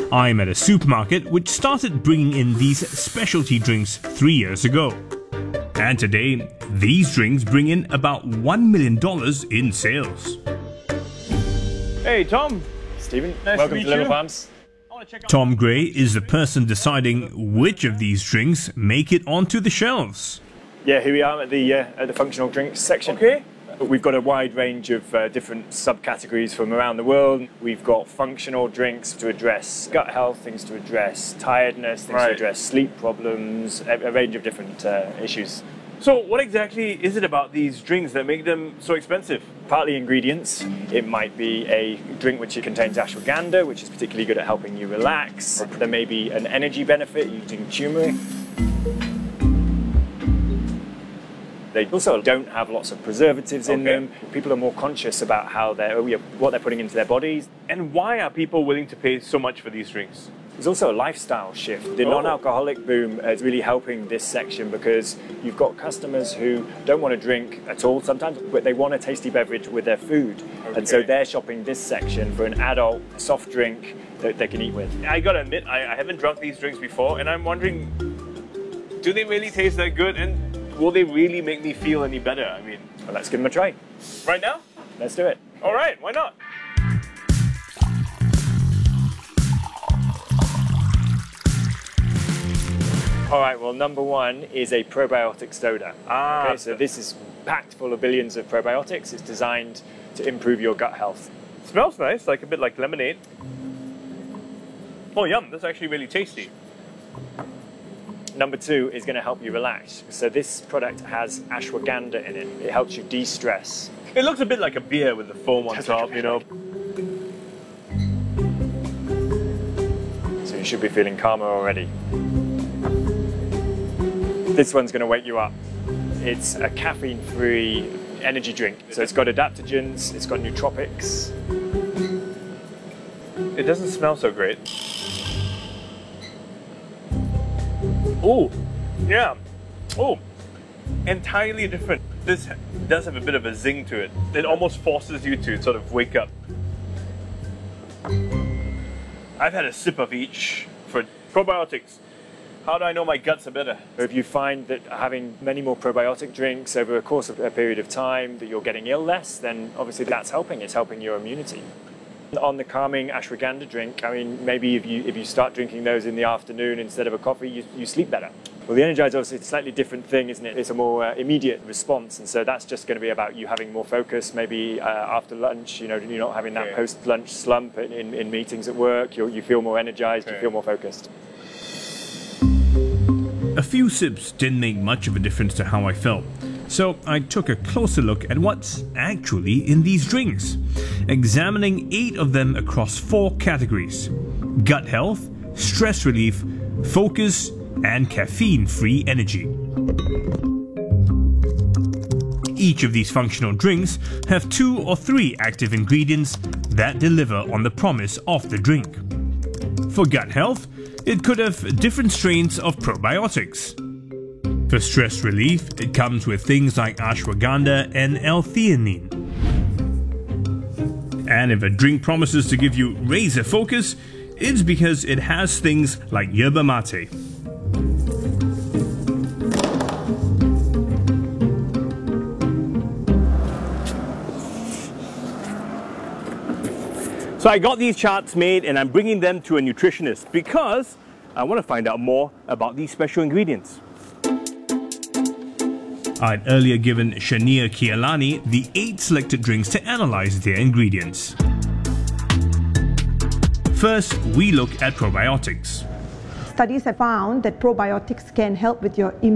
I'm at a supermarket which started bringing in these specialty drinks 3 years ago. And today, these drinks bring in about $1 million in sales. Hey Tom. Stephen, nice welcome to to Little you. Farms. Tom Gray is the person deciding which of these drinks make it onto the shelves. Yeah, here we are at the functional drinks section. Okay. We've got a wide range of different subcategories from around the world. We've got functional drinks to address gut health, things to address tiredness, things to address sleep problems, a range of different issues. So what exactly is it about these drinks that make them so expensive? Partly ingredients. It might be a drink which contains ashwagandha, which is particularly good at helping you relax. There may be an energy benefit using turmeric. They also don't have lots of preservatives in them. People are more conscious about how what they're putting into their bodies. And why are people willing to pay so much for these drinks? There's also a lifestyle shift. The non-alcoholic boom is really helping this section because you've got customers who don't want to drink at all sometimes, but they want a tasty beverage with their food. And so they're shopping this section for an adult soft drink that they can eat with. I gotta admit, I haven't drunk these drinks before, and I'm wondering, do they really taste that good? And will they really make me feel any better? I mean, well, let's give them a try. Right now? Let's do it. All right, why not? All right, well, number one is a probiotic soda. Okay, so this is packed full of billions of probiotics. It's designed to improve your gut health. Smells nice, like a bit like lemonade. Oh, yum, that's actually really tasty. Number two is going to help you relax. So this product has ashwagandha in it. It helps you de-stress. It looks a bit like a beer with the foam on top, you know. So you should be feeling calmer already. This one's going to wake you up. It's a caffeine-free energy drink. So it's got adaptogens, it's got nootropics. It doesn't smell so great. Oh, yeah. Oh, entirely different. This does have a bit of a zing to it. It almost forces you to sort of wake up. I've had a sip of each for probiotics. How do I know my guts are better? If you find that having many more probiotic drinks over the course of a period of time that you're getting ill less, then obviously that's helping. It's helping your immunity. On the calming ashwagandha drink, I mean, maybe if you start drinking those in the afternoon instead of a coffee, you sleep better. Well, the Energize obviously is a slightly different thing, isn't it? It's a more immediate response, and so that's just going to be about you having more focus. Maybe after lunch, you know, you're not having that post-lunch slump in meetings at work. You feel more energized, you feel more focused. A few sips didn't make much of a difference to how I felt, so I took a closer look at what's actually in these drinks, examining 8 of them across 4 categories: gut health, stress relief, focus, and caffeine-free energy. Each of these functional drinks have 2 or 3 active ingredients that deliver on the promise of the drink. For gut health, it could have different strains of probiotics. For stress relief, it comes with things like ashwagandha and L-theanine. And if a drink promises to give you razor focus, it's because it has things like yerba mate. So I got these charts made and I'm bringing them to a nutritionist because I want to find out more about these special ingredients. I'd earlier given Shania Kialani the 8 selected drinks to analyze their ingredients. First, we look at probiotics. Studies have found that probiotics can help with your